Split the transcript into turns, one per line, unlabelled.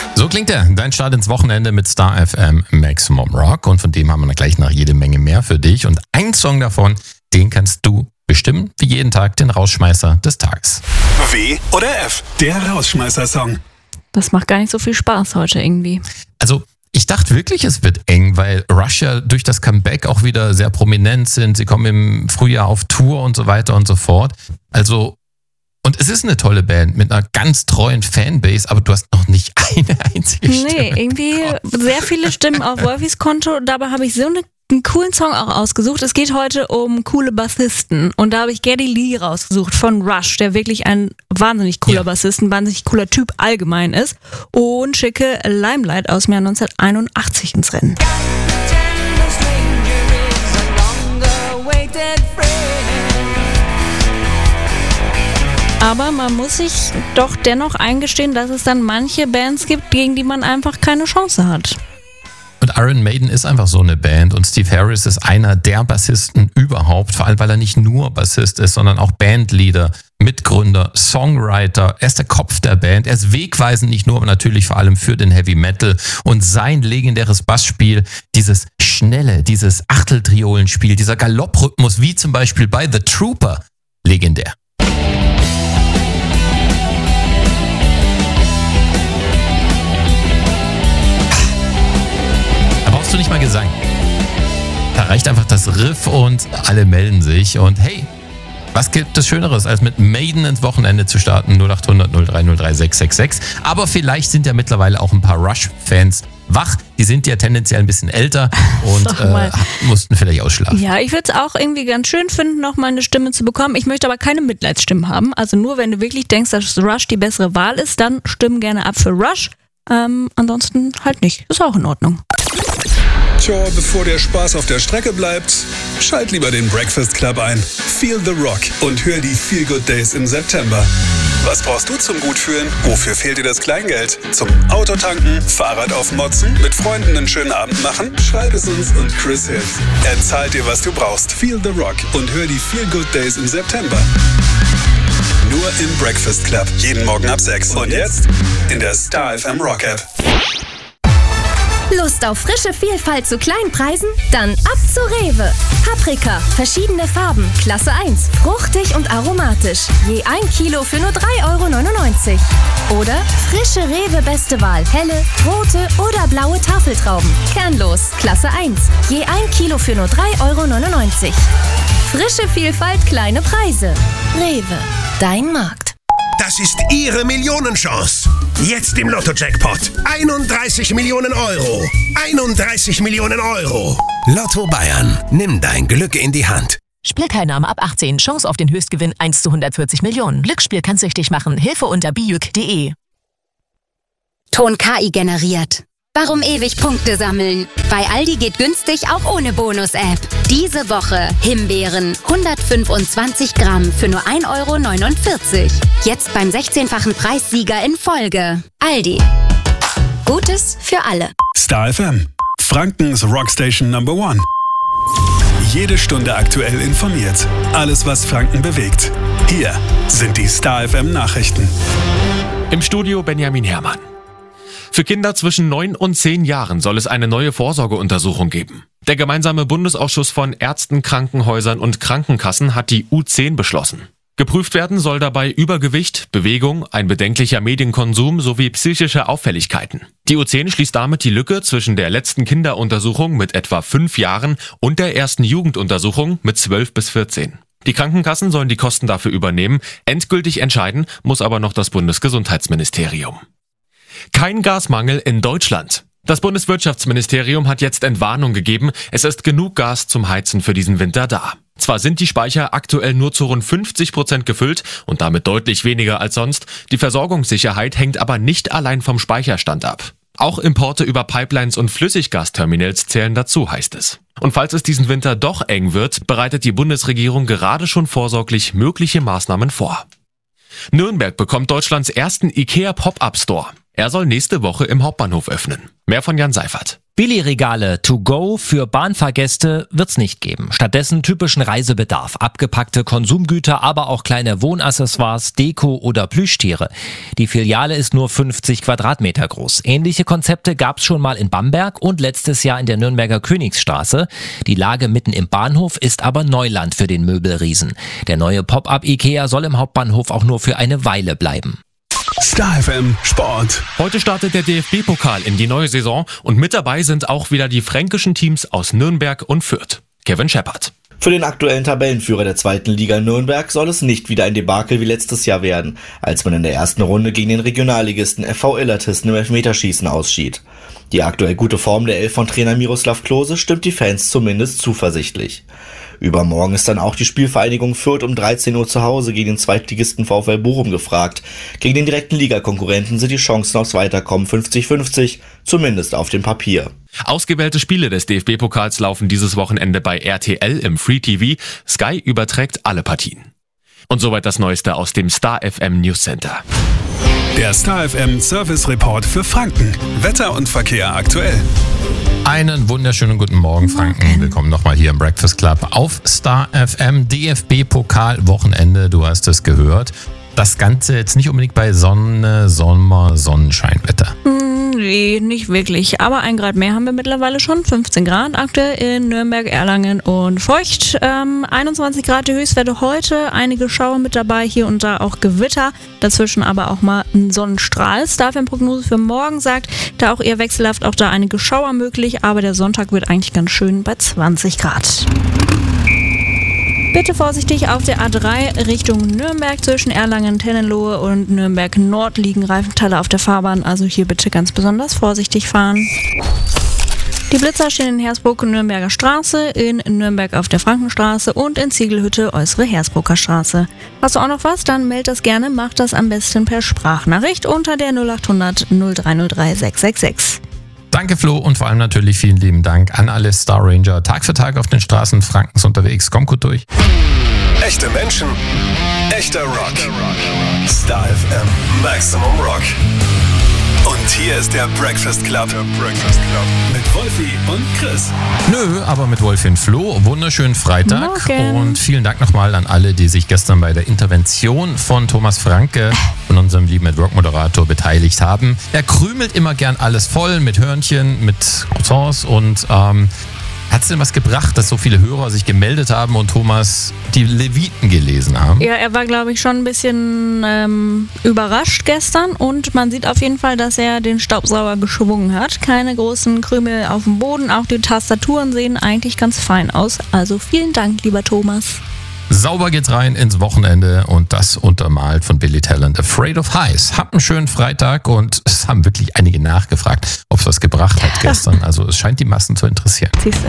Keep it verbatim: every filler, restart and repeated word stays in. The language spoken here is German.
So klingt er, dein Start ins Wochenende mit Star F M Maximum Rock. Und von dem haben wir gleich noch jede Menge mehr für dich. Und ein Song davon, den kannst du bestimmen, wie jeden Tag den Rausschmeißer des Tages.
W oder F, der Rausschmeißer-Song.
Das macht gar nicht so viel Spaß heute irgendwie.
Also ich dachte wirklich, es wird eng, weil Rush ja durch das Comeback auch wieder sehr prominent sind. Sie kommen im Frühjahr auf Tour und so weiter und so fort. Also, und es ist eine tolle Band mit einer ganz treuen Fanbase, aber du hast noch nicht eine einzige Stimme.
Nee, irgendwie sehr viele Stimmen auf Wolfis Konto. Dabei habe ich so eine einen coolen Song auch ausgesucht. Es geht heute um coole Bassisten und da habe ich Geddy Lee rausgesucht von Rush, der wirklich ein wahnsinnig cooler ja. Bassist, ein wahnsinnig cooler Typ allgemein ist, und schicke Limelight aus dem Jahr neunzehnhunderteinundachtzig ins Rennen. Aber man muss sich doch dennoch eingestehen, dass es dann manche Bands gibt, gegen die man einfach keine Chance hat.
Und Iron Maiden ist einfach so eine Band und Steve Harris ist einer der Bassisten überhaupt, vor allem weil er nicht nur Bassist ist, sondern auch Bandleader, Mitgründer, Songwriter. Er ist der Kopf der Band, er ist wegweisend nicht nur, aber natürlich vor allem für den Heavy Metal, und sein legendäres Bassspiel, dieses schnelle, dieses Achteltriolenspiel, dieser Galopprhythmus, wie zum Beispiel bei The Trooper, legendär. Nicht mal Gesang. Da reicht einfach das Riff und alle melden sich. Und hey, was gibt es Schöneres, als mit Maiden ins Wochenende zu starten? null acht hundert null drei null drei sechs sechs sechs. Aber vielleicht sind ja mittlerweile auch ein paar Rush-Fans wach. Die sind ja tendenziell ein bisschen älter und äh, mussten vielleicht ausschlafen.
Ja, ich würde es auch irgendwie ganz schön finden, noch mal eine Stimme zu bekommen. Ich möchte aber keine Mitleidsstimmen haben. Also nur, wenn du wirklich denkst, dass Rush die bessere Wahl ist, dann stimm gerne ab für Rush. Ähm, ansonsten halt nicht. Ist auch in Ordnung.
Tja, bevor der Spaß auf der Strecke bleibt, schalt lieber den Breakfast Club ein. Feel the Rock und hör die Feel Good Days im September. Was brauchst du zum Gutfühlen? Wofür fehlt dir das Kleingeld? Zum Autotanken, Fahrrad aufmotzen, mit Freunden einen schönen Abend machen? Schreib es uns und Chris hilft. Er zahlt dir, was du brauchst. Feel the Rock und hör die Feel Good Days im September. Nur im Breakfast Club. Jeden Morgen ab sechs. Und jetzt in der Star F M Rock App.
Lust auf frische Vielfalt zu Kleinpreisen? Dann ab zu Rewe. Paprika, verschiedene Farben, Klasse eins, fruchtig und aromatisch. Je ein Kilo für nur drei Euro neunundneunzig. Oder frische Rewe Beste Wahl, helle, rote oder blaue Tafeltrauben. Kernlos, Klasse eins. Je ein Kilo für nur drei Euro neunundneunzig. Frische Vielfalt, kleine Preise. Rewe, dein Markt.
Das ist Ihre Millionenchance. Jetzt im Lotto-Jackpot. einunddreißig Millionen Euro. einunddreißig Millionen Euro. Lotto Bayern. Nimm dein Glück in die Hand.
Spielteilnahme ab achtzehn. Chance auf den Höchstgewinn eins zu hundertvierzig Millionen. Glücksspiel kann süchtig machen. Hilfe unter bijuk punkt de.
Ton K I generiert. Warum ewig Punkte sammeln? Bei Aldi geht günstig auch ohne Bonus-App. Diese Woche Himbeeren hundertfünfundzwanzig Gramm für nur ein Euro neunundvierzig. Jetzt beim sechzehnfachen Preissieger in Folge. Aldi. Gutes für alle.
Star F M. Frankens Rockstation Number One. Jede Stunde aktuell informiert. Alles, was Franken bewegt. Hier sind die Star F M Nachrichten.
Im Studio Benjamin Herrmann. Für Kinder zwischen neun und zehn Jahren soll es eine neue Vorsorgeuntersuchung geben. Der gemeinsame Bundesausschuss von Ärzten, Krankenhäusern und Krankenkassen hat die U zehn beschlossen. Geprüft werden soll dabei Übergewicht, Bewegung, ein bedenklicher Medienkonsum sowie psychische Auffälligkeiten. Die U zehn schließt damit die Lücke zwischen der letzten Kinderuntersuchung mit etwa fünf Jahren und der ersten Jugenduntersuchung mit zwölf bis vierzehn. Die Krankenkassen sollen die Kosten dafür übernehmen. Endgültig entscheiden muss aber noch das Bundesgesundheitsministerium. Kein Gasmangel in Deutschland. Das Bundeswirtschaftsministerium hat jetzt Entwarnung gegeben. Es ist genug Gas zum Heizen für diesen Winter da. Zwar sind die Speicher aktuell nur zu rund fünfzig Prozent gefüllt und damit deutlich weniger als sonst. Die Versorgungssicherheit hängt aber nicht allein vom Speicherstand ab. Auch Importe über Pipelines und Flüssiggasterminals zählen dazu, heißt es. Und falls es diesen Winter doch eng wird, bereitet die Bundesregierung gerade schon vorsorglich mögliche Maßnahmen vor. Nürnberg bekommt Deutschlands ersten IKEA Pop-Up Store. Er soll nächste Woche im Hauptbahnhof öffnen. Mehr von Jan Seifert.
Billigregale to go für Bahnfahrgäste wird's nicht geben. Stattdessen typischen Reisebedarf, abgepackte Konsumgüter, aber auch kleine Wohnaccessoires, Deko oder Plüschtiere. Die Filiale ist nur fünfzig Quadratmeter groß. Ähnliche Konzepte gab's schon mal in Bamberg und letztes Jahr in der Nürnberger Königsstraße. Die Lage mitten im Bahnhof ist aber Neuland für den Möbelriesen. Der neue Pop-up Ikea soll im Hauptbahnhof auch nur für eine Weile bleiben.
Star F M Sport.
Heute startet der D F B-Pokal in die neue Saison und mit dabei sind auch wieder die fränkischen Teams aus Nürnberg und Fürth. Kevin Scheppert.
Für den aktuellen Tabellenführer der zweiten Liga Nürnberg soll es nicht wieder ein Debakel wie letztes Jahr werden, als man in der ersten Runde gegen den Regionalligisten F V Illertissen im Elfmeterschießen ausschied. Die aktuell gute Form der Elf von Trainer Miroslav Klose stimmt die Fans zumindest zuversichtlich. Übermorgen ist dann auch die Spielvereinigung Fürth um dreizehn Uhr zu Hause gegen den Zweitligisten VfL Bochum gefragt. Gegen den direkten Ligakonkurrenten sind die Chancen aufs Weiterkommen fünfzig fünfzig, zumindest auf dem Papier.
Ausgewählte Spiele des D F B-Pokals laufen dieses Wochenende bei R T L im Free T V. Sky überträgt alle Partien. Und soweit das Neueste aus dem Star F M News Center.
Der Star F M Service Report für Franken. Wetter und Verkehr aktuell.
Einen wunderschönen guten Morgen, Franken. Willkommen nochmal hier im Breakfast Club auf Star F M. D F B-Pokal Wochenende, du hast es gehört. Das Ganze jetzt nicht unbedingt bei Sonne, Sommer, Sonnenscheinwetter.
Nee, nicht wirklich. Aber ein Grad mehr haben wir mittlerweile schon. fünfzehn Grad aktuell in Nürnberg, Erlangen und Feucht. Ähm, einundzwanzig Grad die Höchstwerte heute. Einige Schauer mit dabei, hier und da auch Gewitter. Dazwischen aber auch mal ein Sonnenstrahl. Star F M Prognose für morgen sagt, da auch eher wechselhaft, auch da einige Schauer möglich. Aber der Sonntag wird eigentlich ganz schön bei zwanzig Grad. Bitte vorsichtig auf der A drei Richtung Nürnberg zwischen Erlangen, Tennenlohe und Nürnberg Nord liegen Reifenteile auf der Fahrbahn, also hier bitte ganz besonders vorsichtig fahren. Die Blitzer stehen in Hersbruck Nürnberger Straße, in Nürnberg auf der Frankenstraße und in Ziegelhütte äußere Hersbrucker Straße. Hast du auch noch was? Dann meld das gerne, mach das am besten per Sprachnachricht unter der null acht hundert null drei null drei sechs sechs sechs.
Danke Flo und vor allem natürlich vielen lieben Dank an alle Star Ranger Tag für Tag auf den Straßen Frankens unterwegs. Komm gut durch.
Echte Menschen, echter Rock. Star F M Maximum Rock. Und hier ist der Breakfast Club. Der Breakfast Club. Mit Wolfi und Chris.
Nö, aber mit Wolfi und Flo. Wunderschönen Freitag.
Morgen.
Und vielen Dank nochmal an alle, die sich gestern bei der Intervention von Thomas Franke, von unserem lieben Rock-Moderator, beteiligt haben. Er krümelt immer gern alles voll mit Hörnchen, mit Croissants und ähm, hat es denn was gebracht, dass so viele Hörer sich gemeldet haben und Thomas die Leviten gelesen haben?
Ja, er war, glaube ich, schon ein bisschen ähm, überrascht gestern und man sieht auf jeden Fall, dass er den Staubsauger geschwungen hat. Keine großen Krümel auf dem Boden, auch die Tastaturen sehen eigentlich ganz fein aus. Also vielen Dank, lieber Thomas.
Sauber geht's rein ins Wochenende und das untermalt von Billy Talent, Afraid of Heights. Habt einen schönen Freitag und es haben wirklich einige nachgefragt, ob es was gebracht hat gestern. Also es scheint die Massen zu interessieren.
Siehst du.